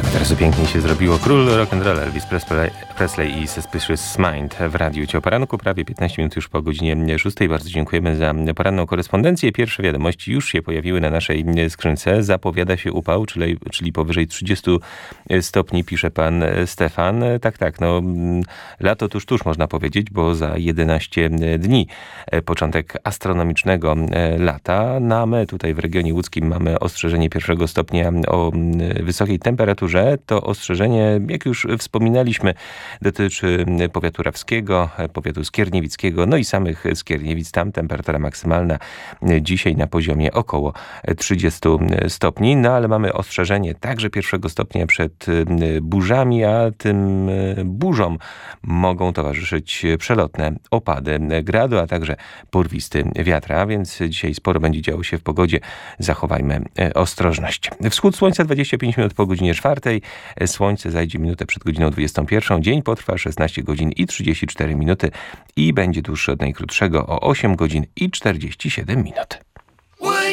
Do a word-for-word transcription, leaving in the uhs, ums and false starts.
Teraz pięknie się zrobiło. Król rock'n'roll Elvis Presley, Presley i Suspicious Mind w Radiu Cię o Poranku. Prawie piętnaście minut już po godzinie szóstej. Bardzo dziękujemy za poranną korespondencję. Pierwsze wiadomości już się pojawiły na naszej skrzynce. Zapowiada się upał, czyli, czyli powyżej trzydziestu stopni, pisze pan Stefan. Tak, tak, no lato tuż, tuż można powiedzieć, bo za jedenaście dni początek astronomicznego lata. No, a my tutaj w regionie łódzkim mamy ostrzeżenie pierwszego stopnia o wysokiej temperaturze. To ostrzeżenie, jak już wspominaliśmy, dotyczy powiatu rawskiego, powiatu skierniewickiego, no i samych Skierniewic. Tam temperatura maksymalna dzisiaj na poziomie około trzydziestu stopni, no ale mamy ostrzeżenie także pierwszego stopnia przed burzami, a tym burzom mogą towarzyszyć przelotne opady gradu, a także porwisty wiatr, a więc dzisiaj sporo będzie działo się w pogodzie. Zachowajmy ostrożność. Wschód słońca dwadzieścia pięć minut po godzinie czwartej. Słońce zajdzie minutę przed godziną dwudziestą pierwszą. Dzień potrwa szesnaście godzin i trzydzieści cztery minuty i będzie dłuższy od najkrótszego o osiem godzin i czterdzieści siedem minut.